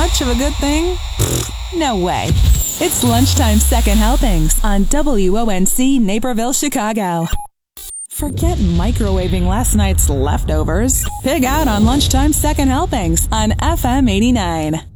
much of a good thing? No way. It's Lunchtime Second Helpings on WONC Naperville, Chicago. Forget microwaving last night's leftovers. Pig out on Lunchtime Second Helpings on FM 89.